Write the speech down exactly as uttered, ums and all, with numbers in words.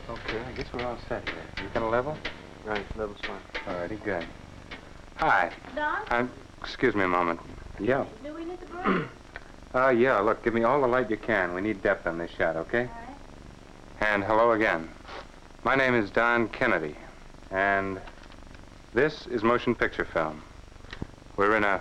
Okay, I guess we're all set here. You got a level? Right, level's fine. All righty, good. Hi. Don? I'm, excuse me a moment. Yeah. Do we need the broom? Uh, yeah, look, give me all the light you can. We need depth on this shot, okay? All right. And hello again. My name is Don Kennedy, and this is motion picture film. We're in a